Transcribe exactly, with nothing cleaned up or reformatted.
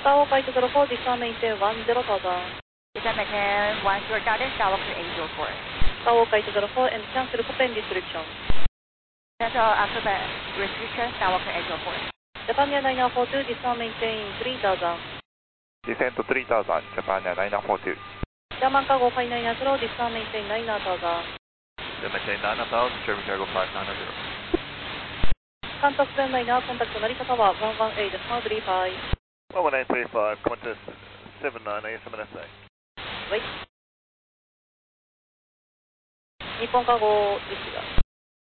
Tower Kite zero four, descend maintain one zero thousand. Descend maintain one zero guidance, Galaxy eight zero four. Tower Kite zero four and cancel Copen restriction. Cancel alphabet restriction, Galaxy eight zero four. Japan Air nine four two, descend maintain three thousand. Descend to three thousand, Japan Air nine four two. German Cargo five nine zero, descend maintain nine thousand. Descend maintain nine thousand, German Cargo five nine zero. Contact seven nine, contact Narita Tower one one eight, small three five. one one eight three five, Qantas seven nine, A S M N S A. Wait. 日本カゴですが。